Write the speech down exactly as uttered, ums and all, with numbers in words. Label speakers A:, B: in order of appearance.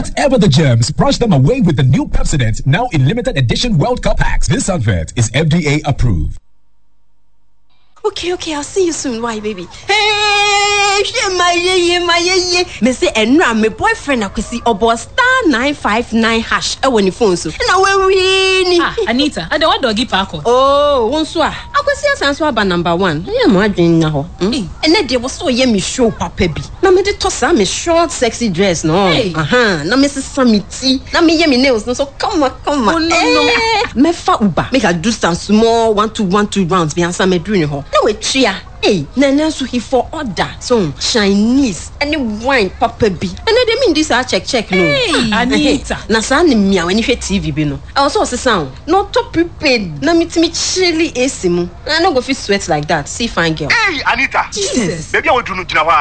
A: Whatever the germs, brush them away with the new Pepsodent, now in limited edition World Cup packs. This advert is F D A approved.
B: Okay, okay, I'll see you soon. Why, baby? Hey, my ye, my ye. Me say, and my boyfriend, I could see about star nine five nine hash. I want your phone so. And I will win.
C: Ah, Anita, I don't want doggy parko.
B: Oh, one swa. I could see us answer about number one. I am wondering now. And then there was so yummy show, Papa B. Now me the toss me short, sexy dress, no.
C: Hey.
B: Uh huh. Now Missus Samiti. Now me yummy nails, no. So come on, come on.
C: Oh no, no.
B: Me fa uba. Make a do some small one two one two rounds. Me answer me doing her. No we tria. Hey, Nana so he for order. So Chinese any wine Papa B. And then they mean this I check check no.
C: Hey, Anita.
B: Na sa ni mia when you T V bi no. I also say sound. No to prepared. Na me me chilly A C mu. I no go fit sweat like that. See fine girl.
D: Hey, Anita.
B: Jesus.
D: Baby I want to know